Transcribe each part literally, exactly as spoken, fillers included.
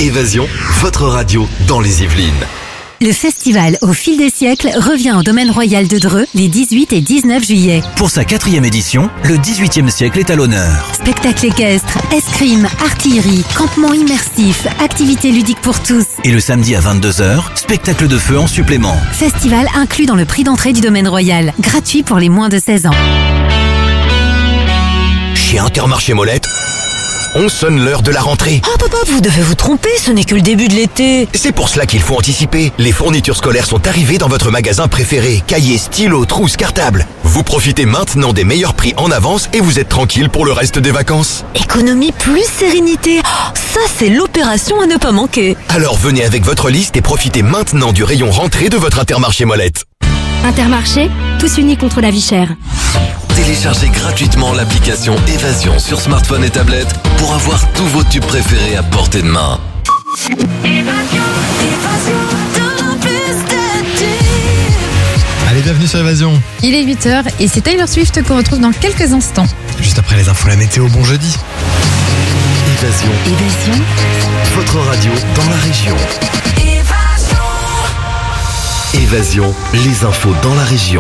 Évasion, votre radio dans les Yvelines. Le festival Au fil des siècles revient au domaine royal de Dreux les dix-huit et dix-neuf juillet. Pour sa quatrième édition, le dix-huitième siècle est à l'honneur. Spectacle équestre, escrime, artillerie, campement immersif, activités ludiques pour tous. Et le samedi à vingt-deux heures, spectacle de feu en supplément. Festival inclus dans le prix d'entrée du domaine royal, gratuit pour les moins de seize ans. Chez Intermarché Molette, on sonne l'heure de la rentrée. Oh papa, vous devez vous tromper, ce n'est que le début de l'été. C'est pour cela qu'il faut anticiper. Les fournitures scolaires sont arrivées dans votre magasin préféré. Cahiers, stylos, trousses, cartables. Vous profitez maintenant des meilleurs prix en avance et vous êtes tranquille pour le reste des vacances. Économie plus sérénité. Oh, ça c'est l'opération à ne pas manquer. Alors venez avec votre liste et profitez maintenant du rayon rentrée de votre Intermarché Molette. Intermarché, tous unis contre la vie chère. Téléchargez gratuitement l'application Évasion sur smartphone et tablette pour avoir tous vos tubes préférés à portée de main. Allez, bienvenue sur Évasion. Il est huit heures et c'est Taylor Swift qu'on retrouve dans quelques instants. Juste après les infos, la météo, bon jeudi. Évasion. Évasion, Votre radio dans la région. Évasion, les infos dans la région.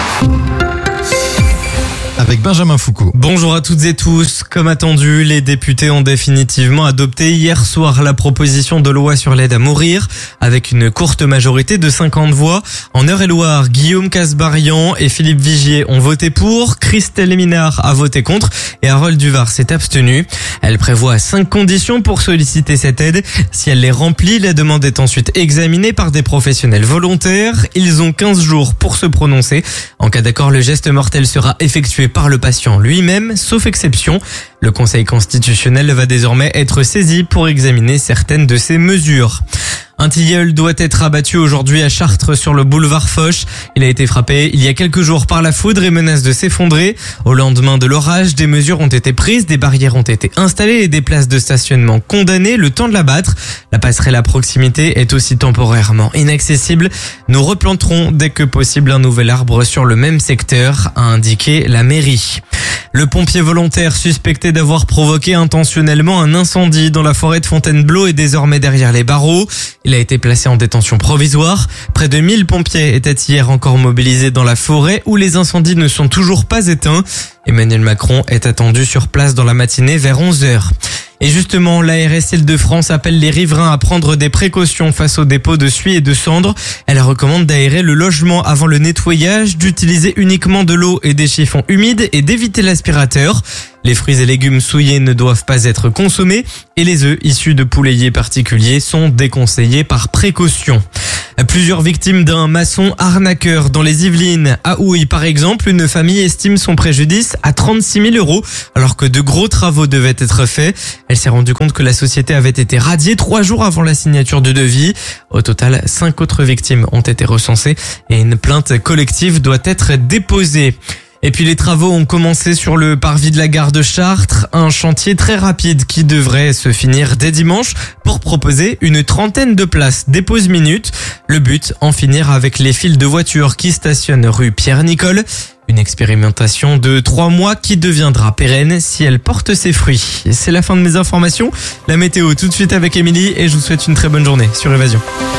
Avec Benjamin Foucault. Bonjour à toutes et tous. Comme attendu, les députés ont définitivement adopté hier soir la proposition de loi sur l'aide à mourir avec une courte majorité de cinquante voix. En Eure-et-Loire, Guillaume Casbarian et Philippe Vigier ont voté pour, Christelle Minard a voté contre et Harold Duvar s'est abstenu. Elle prévoit cinq conditions pour solliciter cette aide. Si elle les remplit, la demande est ensuite examinée par des professionnels volontaires. Ils ont quinze jours pour se prononcer. En cas d'accord, le geste mortel sera effectué par le patient lui-même, sauf exception. Le Conseil constitutionnel va désormais être saisi pour examiner certaines de ces mesures. Un tilleul doit être abattu aujourd'hui à Chartres sur le boulevard Foch. Il a été frappé il y a quelques jours par la foudre et menace de s'effondrer. Au lendemain de l'orage, des mesures ont été prises, des barrières ont été installées et des places de stationnement condamnées le temps de l'abattre. La passerelle à proximité est aussi temporairement inaccessible. Nous replanterons dès que possible un nouvel arbre sur le même secteur, a indiqué la mairie. Le pompier volontaire suspecté d'avoir provoqué intentionnellement un incendie dans la forêt de Fontainebleau est désormais derrière les barreaux. Il a été placé en détention provisoire. Près de mille pompiers étaient hier encore mobilisés dans la forêt où les incendies ne sont toujours pas éteints. Emmanuel Macron est attendu sur place dans la matinée vers onze heures. Et justement, l'A R S Île-de-France appelle les riverains à prendre des précautions face aux dépôts de suie et de cendres. Elle recommande d'aérer le logement avant le nettoyage, d'utiliser uniquement de l'eau et des chiffons humides et d'éviter l'aspirateur. Les fruits et légumes souillés ne doivent pas être consommés et les œufs issus de poulaillers particuliers sont déconseillés par précaution. Plusieurs victimes d'un maçon arnaqueur dans les Yvelines. À Houille, par exemple, une famille estime son préjudice à trente-six mille euros alors que de gros travaux devaient être faits. Elle s'est rendue compte que la société avait été radiée trois jours avant la signature du devis. Au total, cinq autres victimes ont été recensées et une plainte collective doit être déposée. Et puis les travaux ont commencé sur le parvis de la gare de Chartres, un chantier très rapide qui devrait se finir dès dimanche pour proposer une trentaine de places des pauses minutes. Le but, en finir avec les files de voitures qui stationnent rue Pierre-Nicole. Une expérimentation de trois mois qui deviendra pérenne si elle porte ses fruits. Et c'est la fin de mes informations. La météo tout de suite avec Émilie et je vous souhaite une très bonne journée sur Évasion.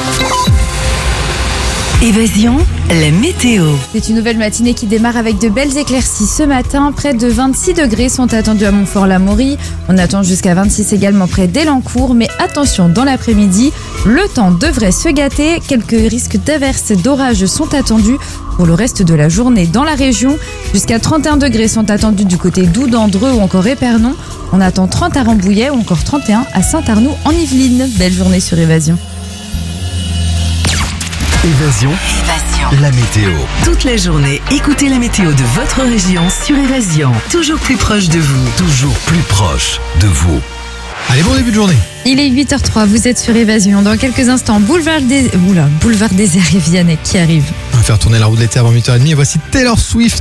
Évasion, la météo. C'est une nouvelle matinée qui démarre avec de belles éclaircies. Ce matin, près de vingt-six degrés sont attendus à Montfort-l'Amaury. On attend jusqu'à vingt-six également près d'Elancourt. Mais attention, dans l'après-midi, le temps devrait se gâter. Quelques risques d'averses et d'orages sont attendus pour le reste de la journée dans la région. Jusqu'à trente et un degrés sont attendus du côté d'Oudandreux ou encore Épernon. On attend trente à Rambouillet ou encore trente et un à Saint-Arnoux en Yvelines. Belle journée sur Évasion. Évasion, Évasion, la météo. toute la journée, écoutez la météo de votre région sur Évasion. Toujours plus proche de vous. Toujours plus proche de vous. Allez, bon début de journée. Il est huit heures trois, vous êtes sur Évasion. Dans quelques instants, boulevard des, Oula, boulevard des Airs et Vianney qui arrive. On va faire tourner la roue de l'été avant huit heures trente et voici Taylor Swift.